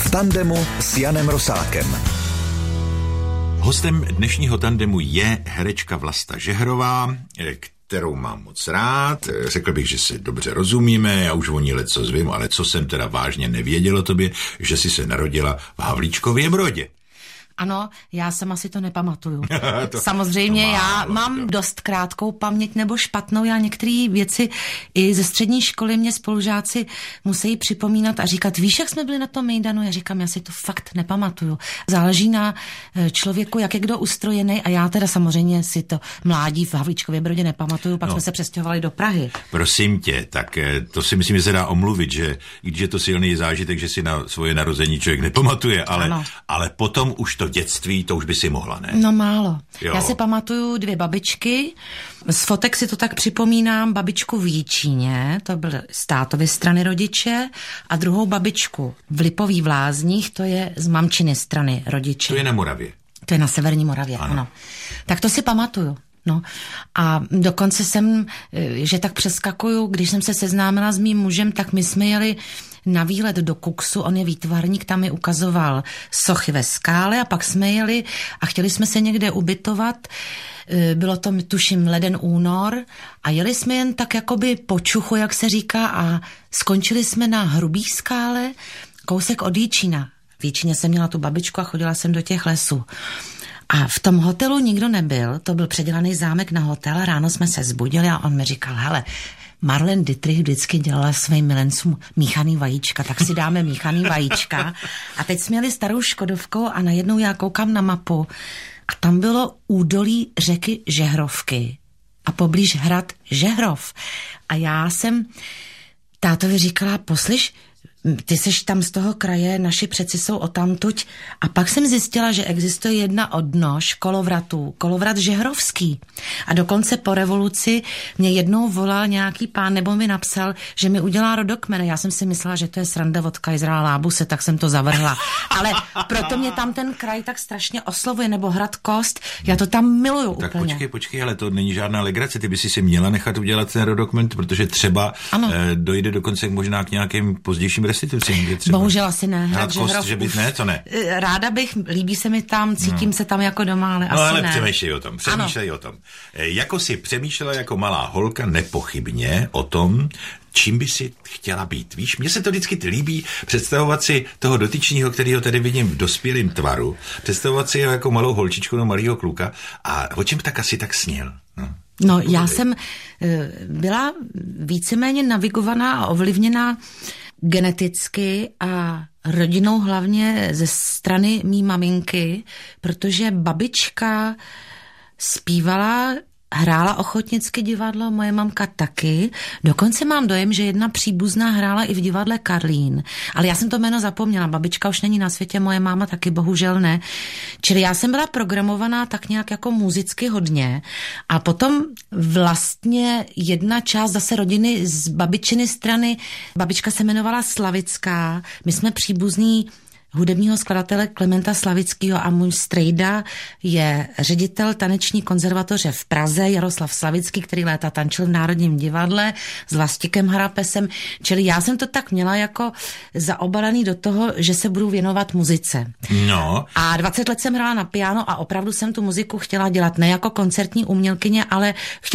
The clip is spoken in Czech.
V tandemu s Janem Rosákem. Hostem dnešního tandemu je herečka Vlasta Žehrová, kterou mám moc rád. Řekl bych, že si dobře rozumíme, já už o ní leco zvím, ale co jsem teda vážně nevěděl o tobě, že jsi se narodila v Havlíčkově Brodě. Ano, já sama si to nepamatuju. Samozřejmě já mám dost krátkou paměť nebo špatnou. Já některé věci i ze střední školy mě spolužáci musí připomínat a říkat, víš, jak jsme byli na tom mejdanu? Já říkám, já si to fakt nepamatuju. Záleží na člověku, jak je kdo ustrojený, a já teda samozřejmě si to mládí v Havlíčkově Brodě nepamatuju, pak jsme se přestěhovali do Prahy. Prosím tě, tak to si myslím, že se dá omluvit, že když je to silný zážitek, že si na svoje narození člověk nepamatuje, ale potom už to dětství, to už by si mohla, ne? No málo. Jo. Já si pamatuju 2 babičky, z fotek si to tak připomínám, babičku v Jičíně, to byly z tátovy strany rodiče, a druhou babičku v Lipových Lázních, to je z mamčiny strany rodiče. To je na Moravě. To je na severní Moravě, ano. Tak to si pamatuju. No a dokonce jsem, že tak přeskakuju, když jsem se seznámila s mým mužem, tak my jsme jeli na výlet do Kuxu, on je výtvarník, tam mi ukazoval sochy ve skále a pak jsme jeli a chtěli jsme se někde ubytovat, bylo to, tuším, leden, únor a jeli jsme jen tak jakoby po čuchu, jak se říká, a skončili jsme na Hrubý skále, kousek od Jičína. V Jičíně jsem měla tu babičku a chodila jsem do těch lesů. A v tom hotelu nikdo nebyl, to byl předělaný zámek na hotel, ráno jsme se zbudili a on mi říkal, hele, Marlene Dietrich vždycky dělala svým milencům míchaný vajíčka, tak si dáme míchaný vajíčka. A teď jsme jeli starou Škodovkou a najednou já koukám na mapu a tam bylo údolí řeky Žehrovky a poblíž hrad Žehrov. A já jsem tátovi říkala, poslyš, ty seš tam z toho kraje, naši předci jsou odtamtuť. A pak jsem zjistila, že existuje jedna odnož kolovratů, kolovrat Žehrovský. A dokonce po revoluci mě jednou volal nějaký pán, nebo mi napsal, že mi udělá rodokmene. Já jsem si myslela, že to je sranda od Kajzera Lábuse, tak jsem to zavrhla. Ale proto mě tam ten kraj tak strašně oslovuje, nebo hrad Kost, já to tam miluju tak úplně. Počkej, ale to není žádná legrace, ty by si měla nechat udělat ten rodokmen, protože třeba dojde dokonce možná k nějakým pozdějším restitucím. Bohužel asi ne. Hrad Kost, že by ne, to ne. Ráda bych, líbí se mi tam, cítím se tam jako doma, ale asi ale ne. Přemýšlej o tom. Jako si přemýšlela jako malá holka nepochybně o tom, čím by si chtěla být. Víš, mně se to vždycky líbí představovat si toho dotyčního, kterýho tady vidím v dospělém tvaru, představovat si ho jako malou holčičku nebo malýho kluka a o čem tak asi tak sněl. No, já jsem byla víceméně navigovaná a ovlivněná geneticky a rodinou hlavně ze strany mý maminky, protože babička zpívala, hrála ochotnicky divadlo, moje mamka taky. Dokonce mám dojem, že jedna příbuzná hrála i v divadle Karlín. Ale já jsem to jméno zapomněla. Babička už není na světě, moje máma taky bohužel ne. Čili já jsem byla programovaná tak nějak jako muzicky hodně. A potom vlastně jedna část zase rodiny z babičiny strany, babička se jmenovala Slavická. My jsme příbuzní hudebního skladatele Klementa Slavického a můj strejda je ředitel taneční konzervatoře v Praze, Jaroslav Slavický, který léta tančil v Národním divadle s Vlastikem Harapesem. Čili já jsem to tak měla jako zaobalený do toho, že se budu věnovat muzice. No. A 20 let jsem hrála na piano a opravdu jsem tu muziku chtěla dělat ne jako koncertní umělkyně, ale